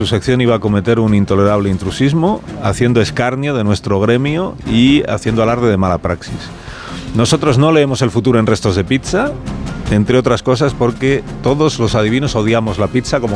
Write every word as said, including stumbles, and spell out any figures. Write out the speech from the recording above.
Su sección iba a cometer un intolerable intrusismo, haciendo escarnio de nuestro gremio y haciendo alarde de mala praxis. Nosotros no leemos el futuro en Restos de Pizza, entre otras cosas porque todos los adivinos odiamos la pizza como